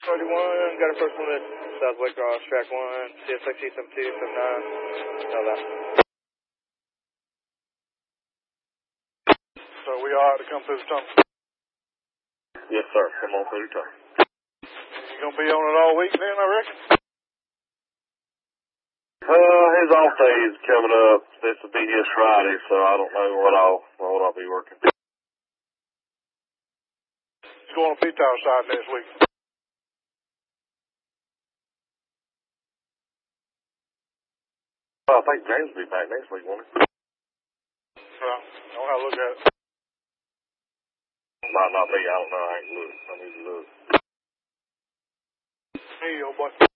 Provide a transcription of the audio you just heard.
31, got a first one at Southwest Cross, track 1, CSXC 72, 79. Tell that. So we all have to come through the tunnel? Yes, sir. Come on through the tunnel. You going to be on it all week then, I reckon? His off day is coming up. This will be his Friday, so I don't know what I'll be working. He's going on P-Tower side next week. I think James will be back next week, won't he? Well, I'll have to look at it. Might not be. I don't know. I ain't looked. I need to look. Hey, old boy.